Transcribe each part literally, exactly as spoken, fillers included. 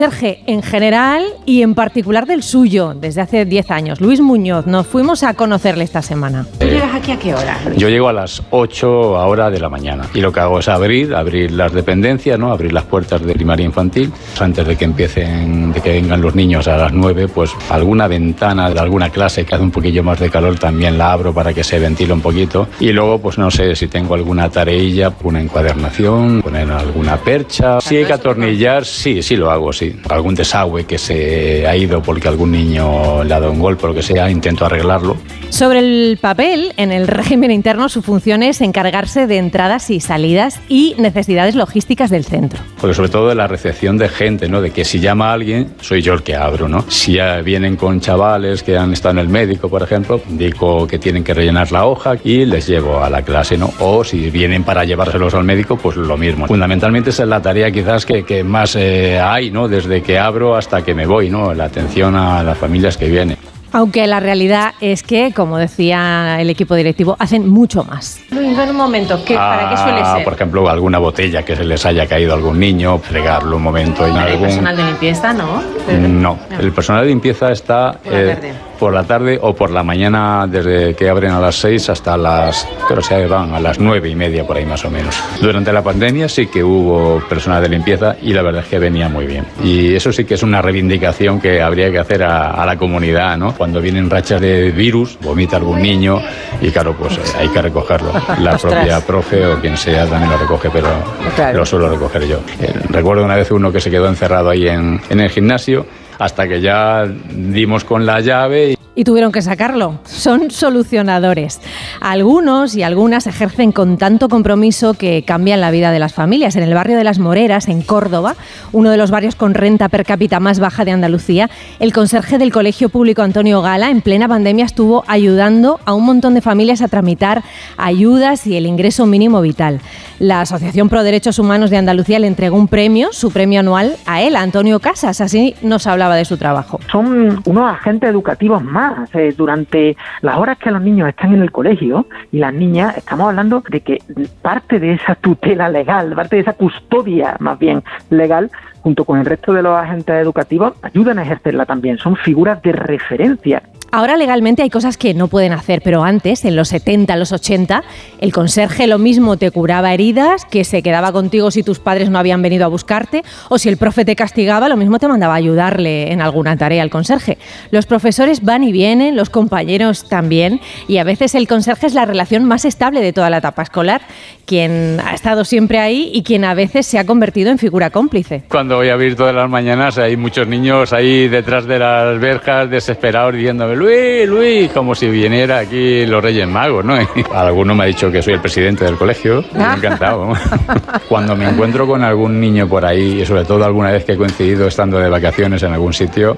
Conserje en general y en particular del suyo, desde hace diez años. Luis Muñoz, nos fuimos a conocerle esta semana. ¿Tú llegas aquí a qué hora, Luis? Yo llego a las ocho ahora de la mañana y lo que hago es abrir, abrir las dependencias, ¿no? Abrir las puertas de primaria infantil. Antes de que empiecen, de que vengan los niños a las nueve, pues alguna ventana de alguna clase que hace un poquillo más de calor también la abro para que se ventile un poquito. Y luego, pues no sé, si tengo alguna tareilla, una encuadernación, poner alguna percha. Si hay que atornillar, sí, sí lo hago, sí. Algún desagüe que se ha ido porque algún niño le ha dado un golpe o lo que sea, intento arreglarlo. Sobre el papel, en el régimen interno su función es encargarse de entradas y salidas y necesidades logísticas del centro. Porque sobre todo de la recepción de gente, ¿no? De que si llama a alguien, soy yo el que abro, ¿no? Si ya vienen con chavales que han estado en el médico, por ejemplo, indico que tienen que rellenar la hoja y les llevo a la clase, ¿no? O si vienen para llevárselos al médico, pues lo mismo. Fundamentalmente esa es la tarea quizás que, que más eh, hay, ¿no? Desde que abro hasta que me voy, ¿no? La atención a las familias que vienen. Aunque la realidad es que, como decía el equipo directivo, hacen mucho más. Luis, en un momento, ¿qué, ah, ¿para qué suele ser? Por ejemplo, alguna botella que se les haya caído a algún niño, fregarlo un momento. En ¿El algún... personal de limpieza, no? No, el personal de limpieza está por la, eh, tarde. por la tarde o por la mañana, desde que abren a las seis hasta las, creo que van a las nueve y media por ahí más o menos. Durante la pandemia sí que hubo personal de limpieza y la verdad es que venía muy bien. Y eso sí que es una reivindicación que habría que hacer a, a la comunidad, ¿no? Cuando vienen rachas de virus, vomita algún niño y claro, pues eh, hay que recogerlo. La Ostras. propia profe o quien sea también lo recoge, pero Claro. lo suelo recoger yo. Eh, recuerdo una vez uno que se quedó encerrado ahí en, en el gimnasio hasta que ya dimos con la llave. Y Y tuvieron que sacarlo. Son solucionadores. Algunos y algunas ejercen con tanto compromiso que cambian la vida de las familias. En el barrio de Las Moreras, en Córdoba, uno de los barrios con renta per cápita más baja de Andalucía, el conserje del Colegio Público Antonio Gala, en plena pandemia, estuvo ayudando a un montón de familias a tramitar ayudas y el ingreso mínimo vital. La Asociación Pro Derechos Humanos de Andalucía le entregó un premio, su premio anual, a él, a Antonio Casas. Así nos hablaba de su trabajo. Son unos agentes educativos más. Eh, durante las horas que los niños están en el colegio y las niñas, estamos hablando de que parte de esa tutela legal, parte de esa custodia más bien legal, junto con el resto de los agentes educativos, ayudan a ejercerla también. Son figuras de referencia. Ahora legalmente hay cosas que no pueden hacer, pero antes, en los setenta, los ochenta, el conserje lo mismo te curaba heridas, que se quedaba contigo si tus padres no habían venido a buscarte, o si el profe te castigaba, lo mismo te mandaba a ayudarle en alguna tarea al conserje. Los profesores van y vienen, los compañeros también, y a veces el conserje es la relación más estable de toda la etapa escolar, quien ha estado siempre ahí y quien a veces se ha convertido en figura cómplice. cuando voy a abrir todas las mañanas hay muchos niños ahí detrás de las verjas desesperados diciéndome Luis, Luis, como si viniera aquí los Reyes Magos, ¿no? Y alguno me ha dicho que soy el presidente del colegio, me ha encantado. Cuando me encuentro con algún niño por ahí, y sobre todo alguna vez que he coincidido estando de vacaciones en algún sitio,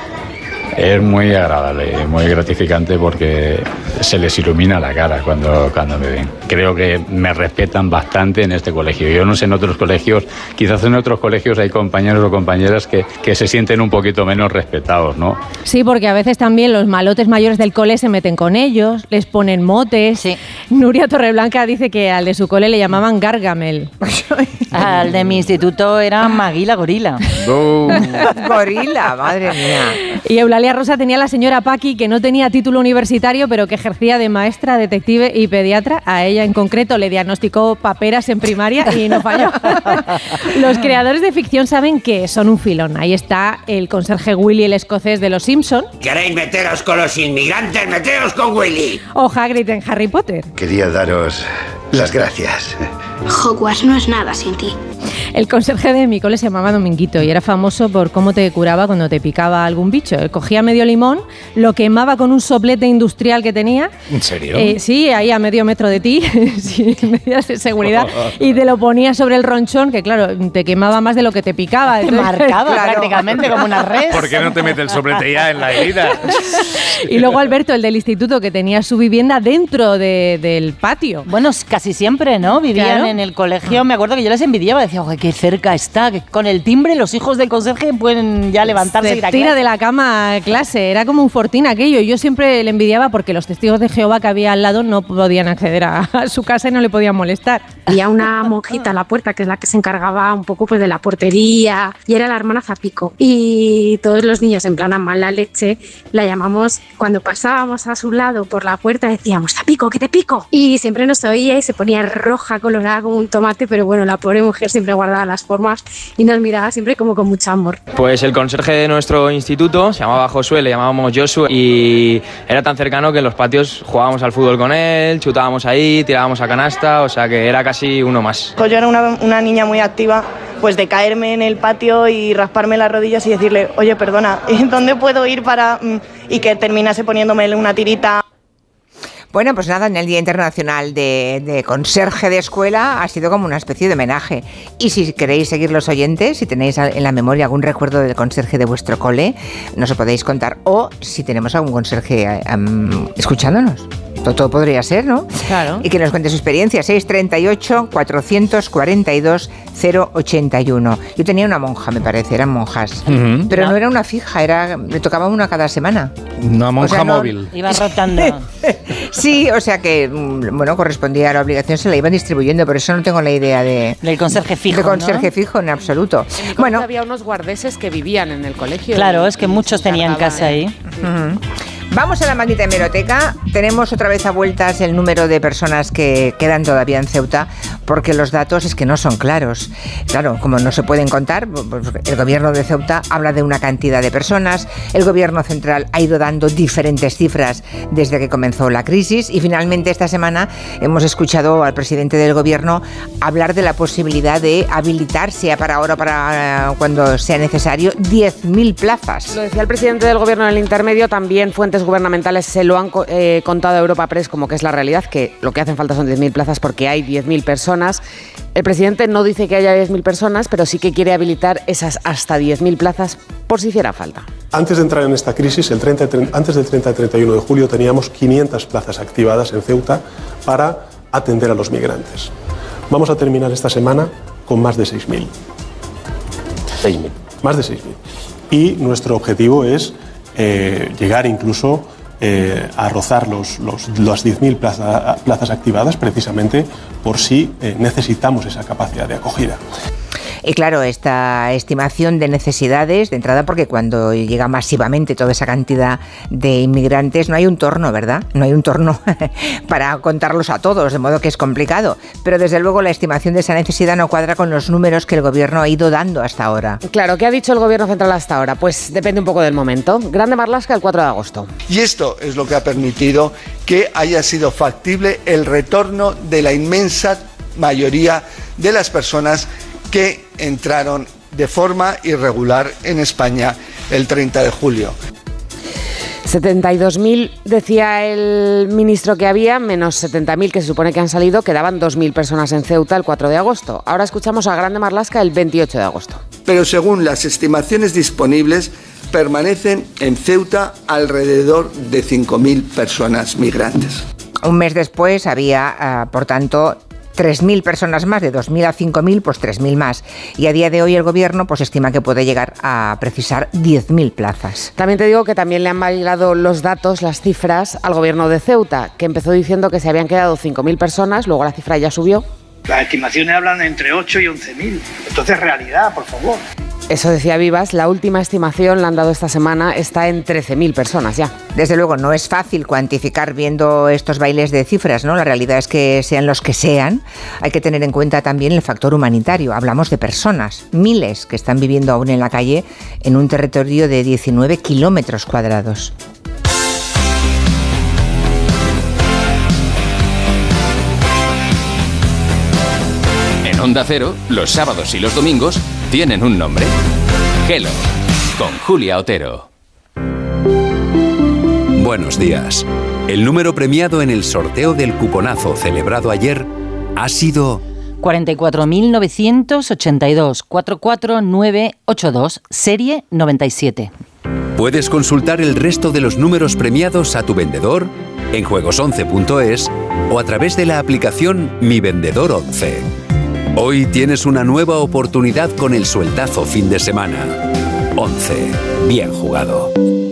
es muy agradable, muy gratificante porque se les ilumina la cara cuando, cuando me ven. Creo que me respetan bastante en este colegio. Yo no sé en otros colegios, quizás en otros colegios hay compañeros o compañeras que, que se sienten un poquito menos respetados, ¿no? Sí, porque a veces también los malotes mayores del cole se meten con ellos, les ponen motes. Sí. Nuria Torreblanca dice que al de su cole le llamaban Gargamel. Al de mi instituto era Maguila Gorila. Gorila, madre mía. Y Eulalia Rosa tenía a la señora Paqui, que no tenía título universitario, pero que ejercía de maestra, detective y pediatra. A ella en concreto le diagnosticó paperas en primaria y no falló. Los creadores de ficción saben que son un filón. Ahí está el conserje Willy, el escocés de Los Simpson. ¿Queréis meteros con los inmigrantes? ¡Meteos con Willy! O Hagrid en Harry Potter. Quería daros las gracias. Hogwarts no es nada sin ti. El conserje de mi cole se llamaba Dominguito y era famoso por cómo te curaba cuando te picaba algún bicho. Él cogía medio limón, lo quemaba con un soplete industrial que tenía. ¿En serio? Eh, sí, ahí a medio metro de ti, sin medidas de seguridad, y te lo ponía sobre el ronchón, que claro, te quemaba más de lo que te picaba. Te marcaba prácticamente como una res. ¿Por qué no te mete el soplete ya en la herida? Y luego Alberto, el del instituto, que tenía su vivienda dentro de, del patio. Bueno, casi siempre, ¿no? Vivían Claro. en el colegio, me acuerdo que yo les envidiaba, decía, oye, qué cerca está, que con el timbre los hijos del conserje pueden ya levantarse Se y ir a tira clase. de la cama a clase, era como un fortín aquello. Yo siempre le envidiaba porque los testigos de Jehová que había al lado no podían acceder a, a su casa y no le podían molestar. Había una monjita a la puerta que es la que se encargaba un poco pues de la portería y era la hermana Zapico. Y todos los niños en plan a mala leche la llamamos, cuando pasábamos a su lado por la puerta decíamos, Zapico, que te pico. Y siempre nos oía y se ponía roja, colorada como un tomate, pero bueno, la pobre mujer siempre guardaba las formas y nos miraba siempre como con mucho amor. Pues el conserje de nuestro instituto se llamaba Josué, le llamábamos Josu y era tan cercano que en los patios jugábamos al fútbol con él, chutábamos ahí, tirábamos a canasta, o sea que era casi uno más. Yo era una, una niña muy activa, pues de caerme en el patio y rasparme las rodillas y decirle, oye, perdona, ¿dónde puedo ir para...? Y que terminase poniéndome una tirita. Bueno, pues nada, en el Día Internacional de, de Conserje de Escuela ha sido como una especie de homenaje. Y si queréis seguir los oyentes, si tenéis en la memoria algún recuerdo del conserje de vuestro cole, nos lo podéis contar. O si tenemos algún conserje um, escuchándonos. Todo, todo podría ser, ¿no? Claro. Y que nos cuente su experiencia. seis treinta y ocho, cuatrocientos cuarenta y dos, cero ochenta y uno. Yo tenía una monja, me parece, eran monjas. Uh-huh. Pero no. no era una fija, era le tocaba una cada semana. Una monja, o sea, no, móvil. Iba rotando. Sí, o sea que, bueno, correspondía a la obligación, se la iban distribuyendo, por eso no tengo la idea de... Del conserje fijo, De conserje ¿no? fijo, en absoluto. En mi bueno, había unos guardeses que vivían en el colegio. Claro, es que muchos tenían casa ahí. Uh-huh. Vamos a la maldita hemeroteca. Tenemos otra vez a vueltas el número de personas que quedan todavía en Ceuta, porque los datos es que no son claros. Claro, como no se pueden contar, el gobierno de Ceuta habla de una cantidad de personas, el gobierno central ha ido dando diferentes cifras desde que comenzó la crisis y finalmente esta semana hemos escuchado al presidente del gobierno hablar de la posibilidad de habilitar, sea para ahora o para cuando sea necesario, diez mil plazas. Lo decía el presidente del gobierno en el intermedio, también fuentes gubernamentales se lo han eh, contado a Europa Press como que es la realidad, que lo que hacen falta son diez mil plazas porque hay diez mil personas. El presidente no dice que haya diez mil personas, pero sí que quiere habilitar esas hasta diez mil plazas por si hiciera falta. Antes de entrar en esta crisis, el treinta, antes del treinta y treinta y uno de julio, teníamos quinientas plazas activadas en Ceuta para atender a los migrantes. Vamos a terminar esta semana con más de seis mil. seis mil. Más de seis mil. Y nuestro objetivo es eh, llegar incluso eh, a rozar los, los, las diez mil plaza, plazas activadas, precisamente por si eh, necesitamos esa capacidad de acogida. Y claro, esta estimación de necesidades, de entrada, porque cuando llega masivamente toda esa cantidad de inmigrantes, no hay un torno, ¿verdad? No hay un torno para contarlos a todos, de modo que es complicado. Pero desde luego la estimación de esa necesidad no cuadra con los números que el gobierno ha ido dando hasta ahora. Claro, ¿qué ha dicho el gobierno central hasta ahora? Pues depende un poco del momento. Grande Marlaska el cuatro de agosto. Y esto es lo que ha permitido que haya sido factible el retorno de la inmensa mayoría de las personas que entraron de forma irregular en España el treinta de julio. setenta y dos mil decía el ministro que había, menos setenta mil que se supone que han salido, quedaban dos mil personas en Ceuta el cuatro de agosto. Ahora escuchamos a Grande Marlaska el veintiocho de agosto. Pero según las estimaciones disponibles, permanecen en Ceuta alrededor de cinco mil personas migrantes. Un mes después había, uh, por tanto, tres mil personas más, de dos mil a cinco mil, pues tres mil más. Y a día de hoy el gobierno pues estima que puede llegar a precisar diez mil plazas. También te digo que también le han validado los datos, las cifras, al gobierno de Ceuta, que empezó diciendo que se habían quedado cinco mil personas, luego la cifra ya subió. Las estimaciones hablan de entre ocho y once mil. Entonces, realidad, por favor. Eso decía Vivas, la última estimación la han dado esta semana, está en trece mil personas ya. Desde luego no es fácil cuantificar viendo estos bailes de cifras, ¿no? La realidad es que sean los que sean, hay que tener en cuenta también el factor humanitario. Hablamos de personas, miles que están viviendo aún en la calle en un territorio de diecinueve kilómetros cuadrados. En Onda Cero, los sábados y los domingos tienen un nombre. Hello, con Julia Otero. Buenos días. El número premiado en el sorteo del cuponazo celebrado ayer ha sido cuarenta y cuatro mil novecientos ochenta y dos, cuatro cuatro nueve ocho dos, serie noventa y siete. Puedes consultar el resto de los números premiados a tu vendedor en juegos once punto es o a través de la aplicación Mi Vendedor once. Hoy tienes una nueva oportunidad con el sueldazo fin de semana. once. Bien jugado.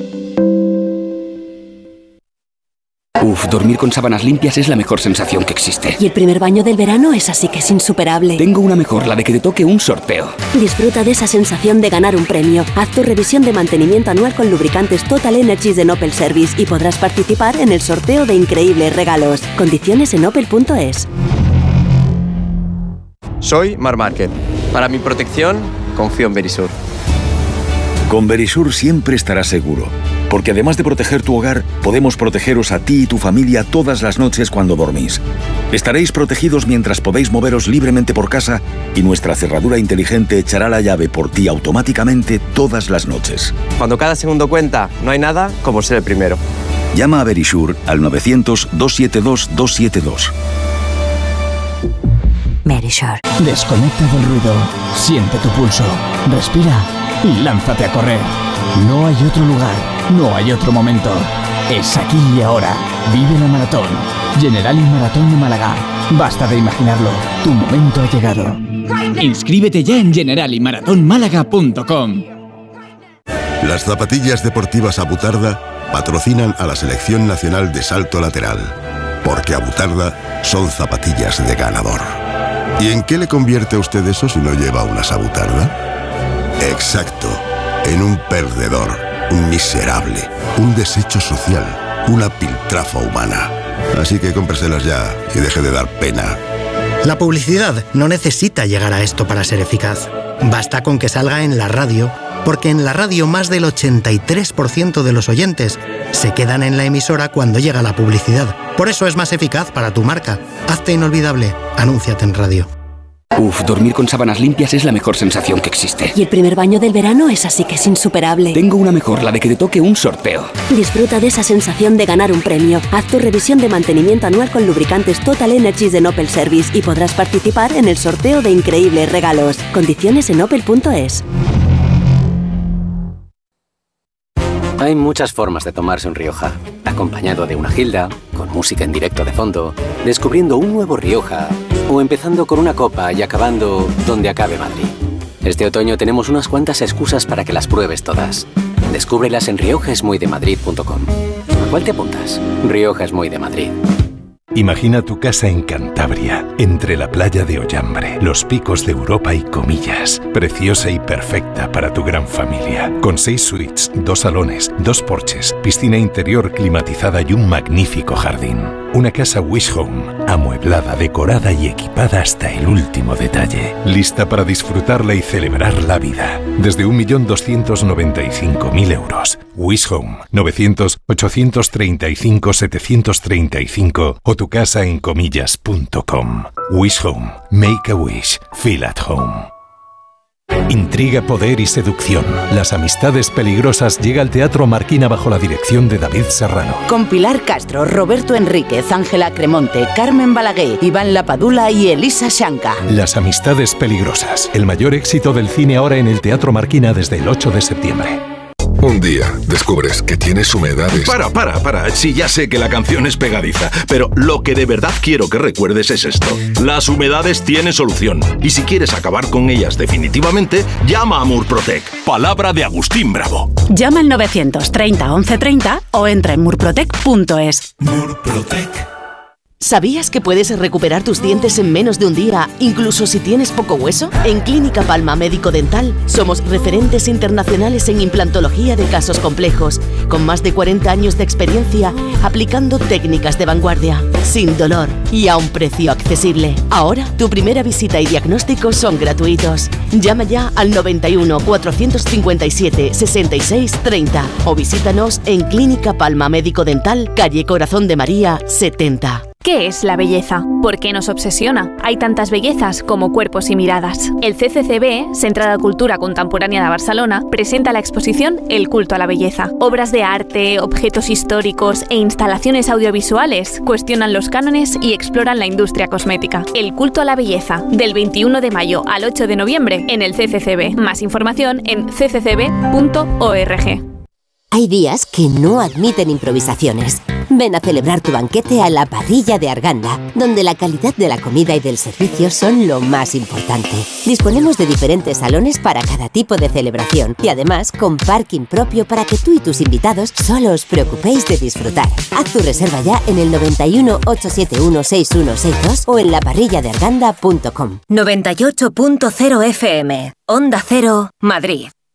Uf, dormir con sábanas limpias es la mejor sensación que existe. Y el primer baño del verano es así que es insuperable. Tengo una mejor, la de que te toque un sorteo. Disfruta de esa sensación de ganar un premio. Haz tu revisión de mantenimiento anual con lubricantes Total Energies de Opel Service y podrás participar en el sorteo de increíbles regalos. Condiciones en opel punto es. Soy Mar Márquez. Para mi protección, confío en Verisur. Con Verisur siempre estarás seguro, porque además de proteger tu hogar, podemos protegeros a ti y tu familia todas las noches cuando dormís. Estaréis protegidos mientras podéis moveros libremente por casa y nuestra cerradura inteligente echará la llave por ti automáticamente todas las noches. Cuando cada segundo cuenta, no hay nada como ser el primero. Llama a Verisur al novecientos, doscientos setenta y dos, doscientos setenta y dos. Verisur. Desconecta del ruido, siente tu pulso, respira y lánzate a correr. No hay otro lugar, no hay otro momento. Es aquí y ahora. Vive la maratón. Generali Maratón de Málaga. Basta de imaginarlo. Tu momento ha llegado. Inscríbete ya en generali maratón málaga punto com. Las zapatillas deportivas Abutarda patrocinan a la Selección Nacional de Salto Lateral. Porque Abutarda son zapatillas de ganador. ¿Y en qué le convierte a usted eso si no lleva unas Abutarda? Exacto. En un perdedor, un miserable, un desecho social, una piltrafa humana. Así que cómpreselas ya y deje de dar pena. La publicidad no necesita llegar a esto para ser eficaz. Basta con que salga en la radio, porque en la radio más del ochenta y tres por ciento de los oyentes se quedan en la emisora cuando llega la publicidad. Por eso es más eficaz para tu marca. Hazte inolvidable. Anúnciate en radio. Uf, dormir con sábanas limpias es la mejor sensación que existe. Y el primer baño del verano es así que es insuperable. Tengo una mejor, la de que te toque un sorteo. Disfruta de esa sensación de ganar un premio. Haz tu revisión de mantenimiento anual con lubricantes Total Energies de Opel Service y podrás participar en el sorteo de increíbles regalos. Condiciones en opel punto es. Hay muchas formas de tomarse un Rioja. Acompañado de una gilda, con música en directo de fondo, descubriendo un nuevo Rioja, o empezando con una copa y acabando donde acabe Madrid. Este otoño tenemos unas cuantas excusas para que las pruebes todas. Descúbrelas en rioja es muy de madrid punto com. ¿A cuál te apuntas? Rioja es muy de Madrid. Imagina tu casa en Cantabria, entre la playa de Ollambre, los picos de Europa y Comillas. Preciosa y perfecta para tu gran familia. Con seis suites, dos salones, dos porches, piscina interior climatizada y un magnífico jardín. Una casa Wish Home, amueblada, decorada y equipada hasta el último detalle. Lista para disfrutarla y celebrar la vida. Desde un millón doscientos noventa y cinco mil euros. Wish Home, novecientos, ochocientos treinta y cinco, setecientos treinta y cinco o tu casa en comillas punto com. Wish Home. Make a wish. Feel at home. Intriga, poder y seducción. Las amistades peligrosas llega al Teatro Marquina bajo la dirección de David Serrano. Con Pilar Castro, Roberto Enríquez, Ángela Cremonte, Carmen Balaguer, Iván Lapadula y Elisa Shanka. Las amistades peligrosas. El mayor éxito del cine ahora en el Teatro Marquina desde el ocho de septiembre. Un día descubres que tienes humedades. Para, para, para. Sí, ya sé que la canción es pegadiza, pero lo que de verdad quiero que recuerdes es esto. Las humedades tienen solución. Y si quieres acabar con ellas definitivamente, llama a Murprotec. Palabra de Agustín Bravo. Llama al novecientos treinta, once treinta o entra en murprotec punto es. Murprotec. ¿Sabías que puedes recuperar tus dientes en menos de un día, incluso si tienes poco hueso? En Clínica Palma Médico Dental somos referentes internacionales en implantología de casos complejos, con más de cuarenta años de experiencia aplicando técnicas de vanguardia, sin dolor y a un precio accesible. Ahora, tu primera visita y diagnóstico son gratuitos. Llama ya al noventa y uno, cuatrocientos cincuenta y siete, sesenta y seis, treinta o visítanos en Clínica Palma Médico Dental, calle Corazón de María, setenta. ¿Qué es la belleza? ¿Por qué nos obsesiona? Hay tantas bellezas como cuerpos y miradas. El C C C B, Centre de Cultura Contemporánea de Barcelona, presenta la exposición El culto a la belleza. Obras de arte, objetos históricos e instalaciones audiovisuales cuestionan los cánones y exploran la industria cosmética. El culto a la belleza, del veintiuno de mayo al ocho de noviembre en el C C C B. Más información en c c c b punto org. Hay días que no admiten improvisaciones. Ven a celebrar tu banquete a la Parrilla de Arganda, donde la calidad de la comida y del servicio son lo más importante. Disponemos de diferentes salones para cada tipo de celebración y además con parking propio para que tú y tus invitados solo os preocupéis de disfrutar. Haz tu reserva ya en el noventa y uno, ochocientos setenta y uno, sesenta y uno sesenta y dos o en la parrilla de arganda punto com. noventa y ocho punto cero F M, Onda Cero, Madrid.